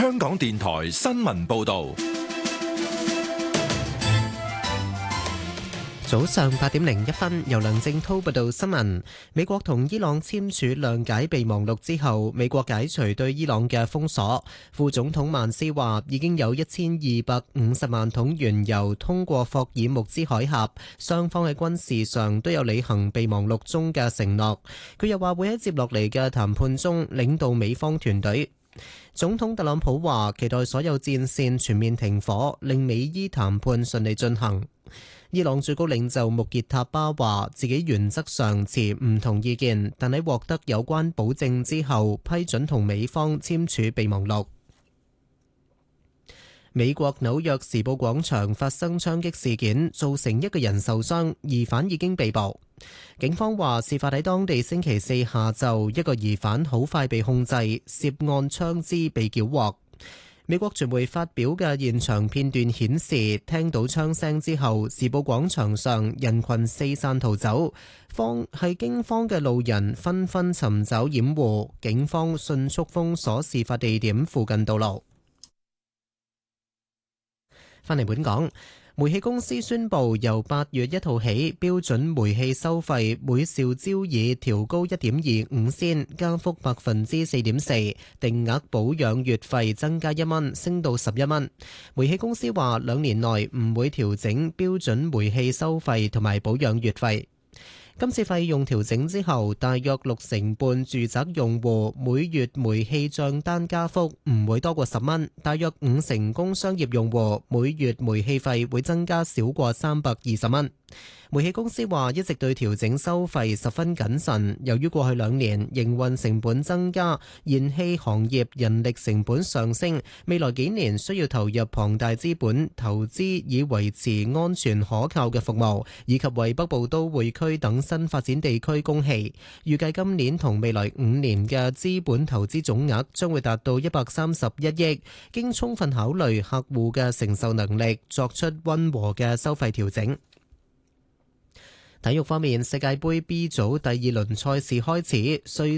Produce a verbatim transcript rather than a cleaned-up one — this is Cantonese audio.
香港電台新聞報道。 早上八點零一分，由梁正滔報道新聞。美國同伊朗簽署諒解備忘錄之後，美國解除對伊朗嘅封鎖。副總統曼斯話，已經有一千二百五十萬桶原油通過霍爾木茲海峽，雙方喺軍事上都有履行備忘錄中嘅承諾。佢又話會喺接落嚟嘅談判中領導美方團隊。總統特朗普話，期待所有戰線全面停火，令美伊談判順利進行。伊朗最高領袖穆傑塔巴話，自己原則上持唔同意見，但喺獲得有關保證之後，批准同美方簽署備忘錄。美國紐約時報廣場發生槍擊事件，造成一個人受傷，疑犯已經被捕。警方話，事發喺當地星期四下晝，一個疑犯好快被控制，涉案槍支被繳獲。美國傳媒發表嘅現場片段顯示，聽到槍聲之後，時報廣場上人群四散逃走，方係驚慌嘅路人紛紛尋找掩護，警方迅速封鎖事發地點附近道路。返嚟本港。煤氣公司宣布，由八月一號起，標準煤氣收費每兆焦耳調高一點二五仙，加幅百分之四點四，定額保養月費增加一蚊，升到十一蚊。煤氣公司話，兩年內唔會調整標準煤氣收費同埋保養月費。今次費用調整之後，大約六成半住宅用戶每月煤氣帳單加幅唔會多過十蚊，大約五成工商業用戶每月煤氣費會增加少過三百二十蚊。煤氣公司話一直對調整收費十分謹慎，由於過去兩年營運成本增加，燃氣行業人力成本上升，未來幾年需要投入龐大資本投資以維持安全可靠嘅服務，以及為北部都會區等新發展地區供氣。預計今年同未來五年嘅資本投資總額將會達到一百三十一億，經充分考慮客戶嘅承受能力，作出溫和嘅收費調整。體育方面，世界盃 B 組第二輪賽事開始，瑞